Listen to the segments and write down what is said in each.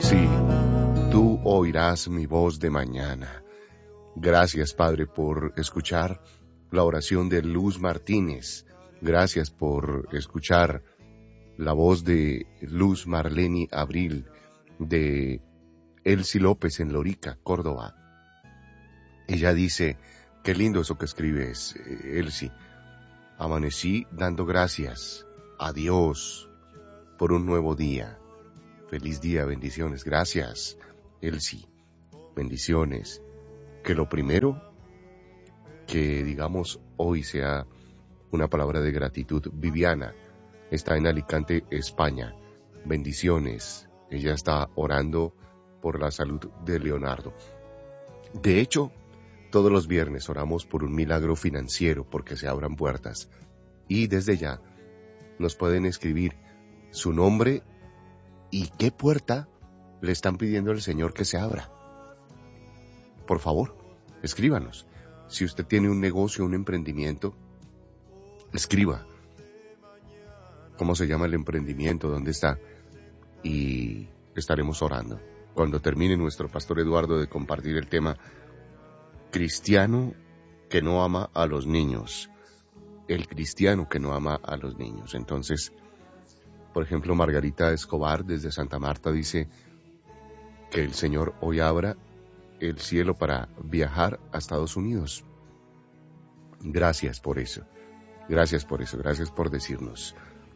Sí, tú oirás mi voz de mañana. Gracias, Padre, por escuchar la oración de Luz Martínez. Gracias por escuchar la voz de Luz Marleni Abril, de Elsie López en Lorica, Córdoba. Ella dice, qué lindo eso que escribes, Elsie. Amanecí dando gracias a Dios por un nuevo día. Feliz día, bendiciones. Gracias, Elsie. Bendiciones. Que lo primero que digamos hoy sea una palabra de gratitud. Viviana está en Alicante, España. Bendiciones. Ella está orando por la salud de Leonardo. De hecho, todos los viernes oramos por un milagro financiero, porque se abran puertas. Y desde ya nos pueden escribir su nombre y qué puerta le están pidiendo al Señor que se abra. Por favor, escríbanos. Si usted tiene un negocio, un emprendimiento, escriba. ¿Cómo se llama el emprendimiento? ¿Dónde está? Y estaremos orando. Cuando termine nuestro pastor Eduardo de compartir el tema, cristiano que no ama a los niños. El cristiano que no ama a los niños. Entonces, por ejemplo, Margarita Escobar desde Santa Marta dice que el Señor hoy abra el cielo para viajar a Estados Unidos. Gracias por eso. Gracias por eso. Gracias por decirnos.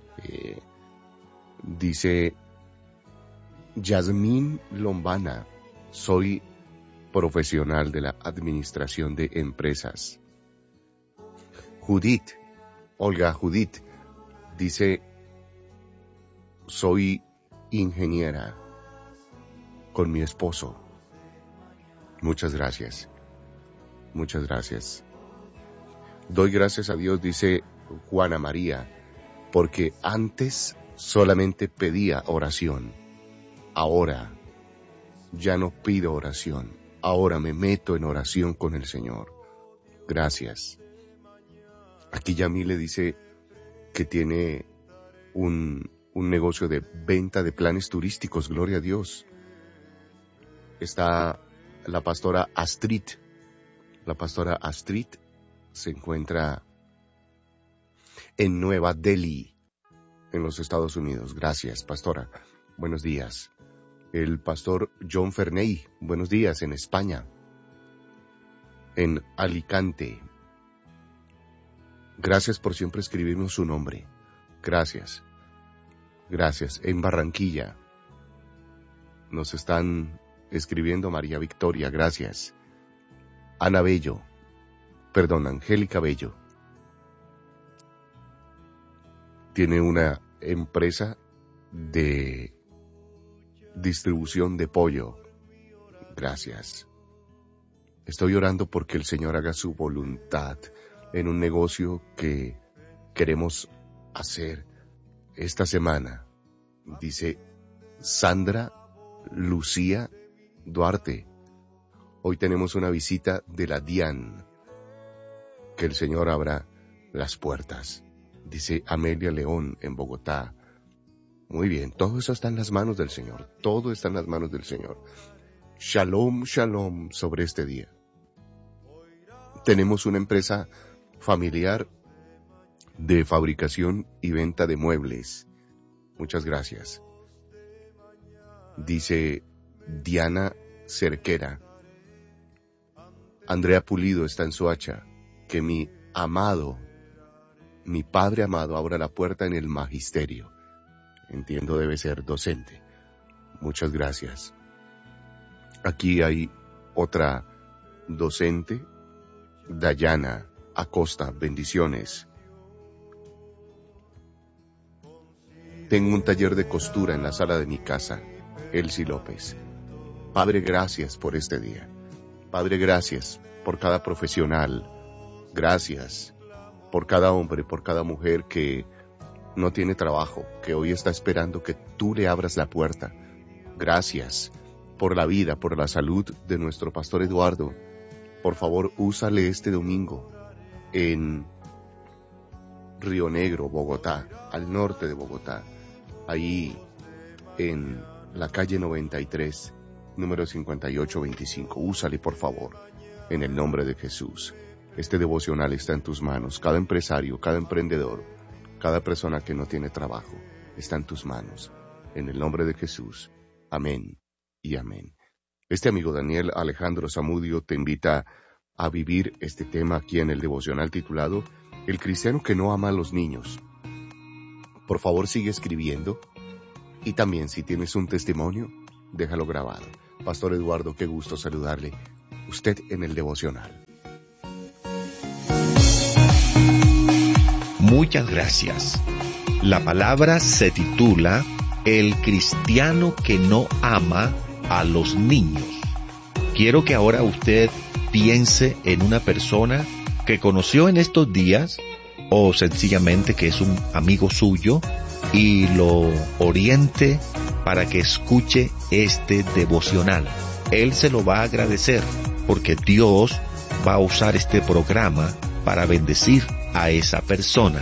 Dice Yasmín Lombana, soy profesional de la administración de empresas. Olga Judith, dice, soy ingeniera con mi esposo. Muchas gracias. Muchas gracias. Doy gracias a Dios, dice Juana María, porque antes solamente pedía oración. Ahora ya no pido oración. Ahora me meto en oración con el Señor. Gracias. Aquí Yamile dice que tiene un negocio de venta de planes turísticos. Gloria a Dios. Está la pastora Astrid. La pastora Astrid se encuentra en Nueva Delhi, en los Estados Unidos. Gracias, pastora. Buenos días. El pastor John Ferney, buenos días, en España, en Alicante. Gracias por siempre escribirnos su nombre. Gracias. Gracias. En Barranquilla nos están escribiendo María Victoria. Gracias. Angélica Bello. Tiene una empresa de distribución de pollo. Gracias. Estoy orando porque el Señor haga su voluntad en un negocio que queremos hacer esta semana. Dice Sandra Lucía Duarte. Hoy tenemos una visita de la DIAN. Que el Señor abra las puertas. Dice Amelia León en Bogotá. Muy bien, todo eso está en las manos del Señor. Todo está en las manos del Señor. Shalom, shalom sobre este día. Tenemos una empresa familiar de fabricación y venta de muebles. Muchas gracias. Dice Diana Cerquera. Andrea Pulido está en Soacha. Que mi Padre amado, abra la puerta en el magisterio. Entiendo, debe ser docente. Muchas gracias. Aquí hay otra docente, Dayana Acosta, bendiciones. Tengo un taller de costura en la sala de mi casa, Elsie López. Padre, gracias por este día. Padre, gracias por cada profesional. Gracias por cada hombre, por cada mujer que no tiene trabajo, que hoy está esperando que tú le abras la puerta. Gracias por la vida, por la salud de nuestro pastor Eduardo. Por favor, úsale este domingo en Río Negro, Bogotá, al norte de Bogotá, ahí en la calle 93, número 5825. Úsale, por favor, en el nombre de Jesús. Este devocional está en tus manos. Cada empresario, cada emprendedor, cada persona que no tiene trabajo, está en tus manos. En el nombre de Jesús. Amén y amén. Este amigo Daniel Alejandro Zamudio te invita a vivir este tema aquí en el devocional titulado El cristiano que no ama a los niños. Por favor, sigue escribiendo. Y también, si tienes un testimonio, déjalo grabado. Pastor Eduardo, qué gusto saludarle. Usted en el devocional. Muchas gracias. La palabra se titula El cristiano que no ama a los niños. Quiero que ahora usted piense en una persona que conoció en estos días o sencillamente que es un amigo suyo y lo oriente para que escuche este devocional. Él se lo va a agradecer porque Dios va a usar este programa para bendecir a esa persona.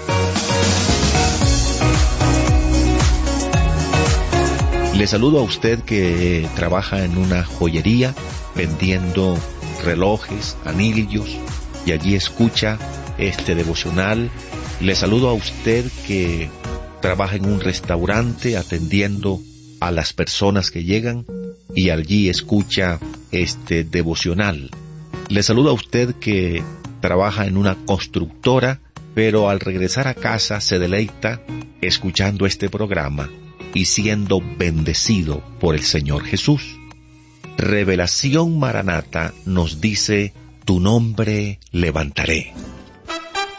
Le saludo a usted que trabaja en una joyería vendiendo relojes, anillos, y allí escucha este devocional. Le saludo a usted que trabaja en un restaurante atendiendo a las personas que llegan y allí escucha este devocional. Le saludo a usted que trabaja en una constructora, pero al regresar a casa se deleita escuchando este programa y siendo bendecido por el Señor Jesús. Revelación Maranata nos dice, tu nombre levantaré.